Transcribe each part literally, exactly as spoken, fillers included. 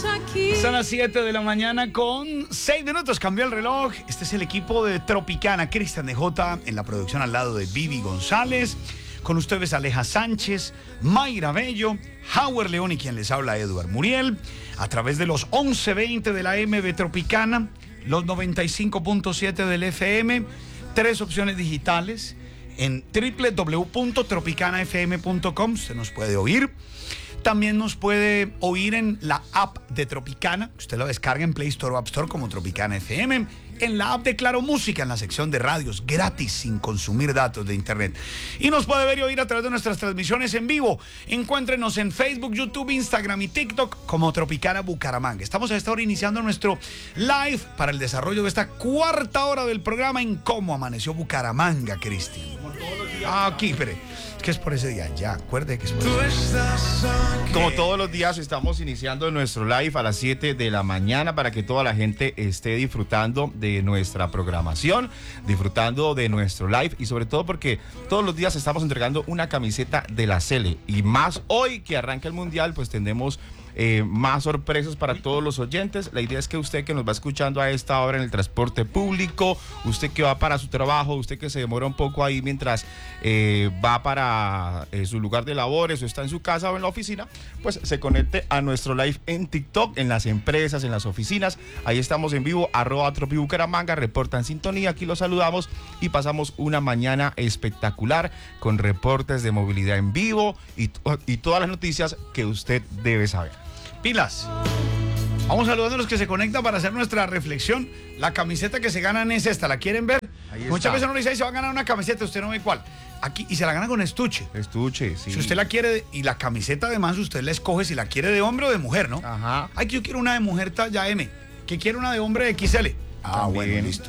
aquí. Son las siete de la mañana con seis minutos. Cambió el reloj. Este es el equipo de Tropicana. Cristian de Jota en la producción al lado de Vivi González. Con ustedes Aleja Sánchez, Mayra Bello, Howard León y quien les habla Eduard Muriel. A través de los once veinte de la M de Tropicana, los noventa y cinco punto siete del F M. Tres opciones digitales en doble u doble u doble u punto tropicana f m punto com. Se nos puede oír. También nos puede oír en la app de Tropicana. Usted lo descarga en Play Store o App Store como Tropicana F M. En la app de Claro Música, en la sección de radios, gratis, sin consumir datos de internet. Y nos puede ver y oír a través de nuestras transmisiones en vivo. Encuéntrenos en Facebook, YouTube, Instagram y TikTok como Tropicana Bucaramanga. Estamos a esta hora iniciando nuestro live para el desarrollo de esta cuarta hora del programa en Cómo Amaneció Bucaramanga, Cristian. Ah, aquí, espere. Que es por ese día, ya, acuerde que es por ese día. Como todos los días estamos iniciando nuestro live a las siete de la mañana para que toda la gente esté disfrutando de nuestra programación, disfrutando de nuestro live y sobre todo porque todos los días estamos entregando una camiseta de la Cele y más hoy que arranca el Mundial, pues tendremos Eh, más sorpresas para todos los oyentes. La idea es que usted que nos va escuchando a esta hora en el transporte público, usted que va para su trabajo, usted que se demora un poco ahí mientras eh, va para eh, su lugar de labores o está en su casa o en la oficina, pues se conecte a nuestro live en TikTok, en las empresas, en las oficinas. Ahí estamos en vivo, arroba Tropi Bucaramanga, reportan sintonía, aquí los saludamos y pasamos una mañana espectacular con reportes de movilidad en vivo y, y todas las noticias que usted debe saber. Pilas. Vamos saludando a los que se conectan para hacer nuestra reflexión. La camiseta que se ganan es esta, ¿la quieren ver? Muchas veces uno dice, ahí se va a ganar una camiseta, usted no ve cuál. Aquí, y se la gana con estuche. Estuche, sí. Si usted la quiere, y la camiseta además usted la escoge si la quiere de hombre o de mujer, ¿no? Ajá. Ay, que yo quiero una de mujer talla M, que quiero una de hombre X L. Ah, También. bueno, listo.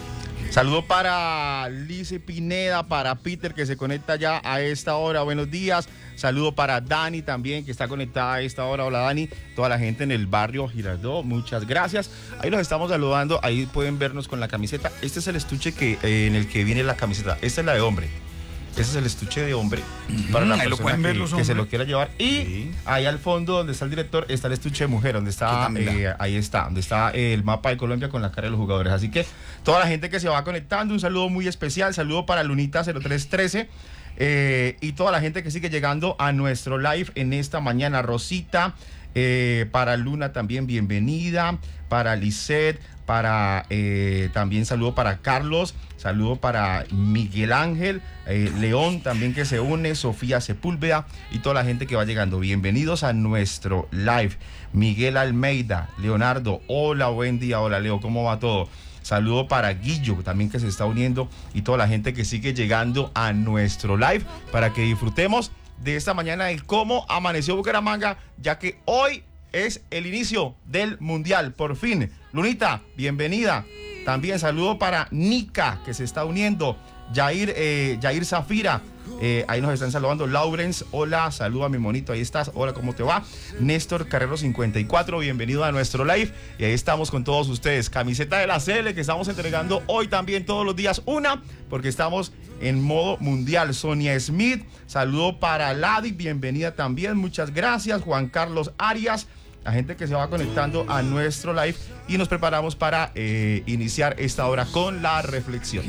Saludo para Lice Pineda, para Peter que se conecta ya a esta hora, buenos días. Saludo para Dani también que está conectada a esta hora, hola Dani. Toda la gente en el barrio Girardot, muchas gracias. Ahí los estamos saludando, ahí pueden vernos con la camiseta. Este es el estuche que, eh, en el que viene la camiseta, esta es la de hombre. Ese es el estuche de hombre para la ahí persona lo pueden ver que, los que se hombres. lo quiera llevar. Y Sí. ahí al fondo donde está el director está el estuche de mujer, donde está, eh, ahí está, donde está el mapa de Colombia con la cara de los jugadores. Así que toda la gente que se va conectando, un saludo muy especial, saludo para Lunita cero tres trece eh, y toda la gente que sigue llegando a nuestro live en esta mañana. Rosita, eh, para Luna también bienvenida, para Lisette, para eh, también saludo para Carlos, saludo para Miguel Ángel, eh, León también que se une, Sofía Sepúlveda y toda la gente que va llegando. Bienvenidos a nuestro live. Miguel Almeida, Leonardo, hola, buen día, hola Leo, ¿cómo va todo? Saludo para Guillo también que se está uniendo y toda la gente que sigue llegando a nuestro live para que disfrutemos de esta mañana de cómo amaneció Bucaramanga, ya que hoy es el inicio del Mundial, por fin. Lunita, bienvenida. También saludo para Nica, que se está uniendo. Jair, eh, Jair Zafira, eh, ahí nos están saludando. Lawrence, hola, saludo a mi monito, ahí estás. Hola, ¿cómo te va? Néstor Carrero cincuenta y cuatro, bienvenido a nuestro live. Y ahí estamos con todos ustedes. Camiseta de la Cele que estamos entregando hoy también todos los días. Una, porque estamos en modo mundial. Sonia Smith, saludo para Ladi, bienvenida también, muchas gracias. Juan Carlos Arias, la gente que se va conectando a nuestro live y nos preparamos para eh, iniciar esta hora con la reflexión.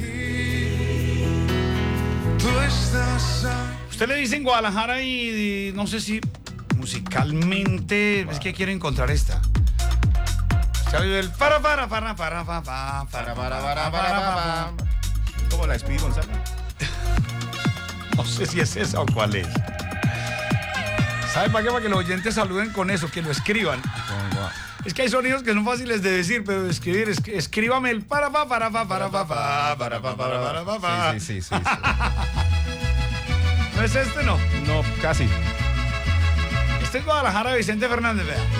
Usted le dice en Guadalajara y, y no sé si musicalmente, wow. Es que quiero encontrar esta. El para para para para para para para para para para. ¿Cómo la despide Gonzalo? No sé si es esa o cuál es. ¿Sabe para qué? Para que los oyentes saluden con eso, que lo escriban. Es que hay sonidos que son fáciles de decir, pero de escribir, es, escríbame el para pa para pa para pa para para pa para pa para. Sí, sí, sí, sí. ¿No es este, no? No, casi. Este es Guadalajara, Vicente Fernández, vea.